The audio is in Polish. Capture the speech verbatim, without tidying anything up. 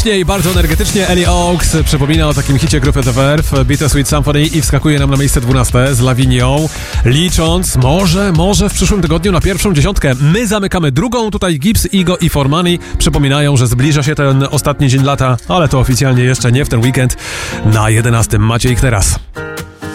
Wcześniej bardzo energetycznie Ellie Oaks przypomina o takim hicie grupy The Verve, Bittersweet Symphony, i wskakuje nam na miejsce dwunaste z Lavinią, licząc może, może w przyszłym tygodniu na pierwszą dziesiątkę. My zamykamy drugą, tutaj Gibbs, Igo i For Money przypominają, że zbliża się ten ostatni dzień lata, ale to oficjalnie jeszcze nie w ten weekend. Na jedenastym macie ich teraz.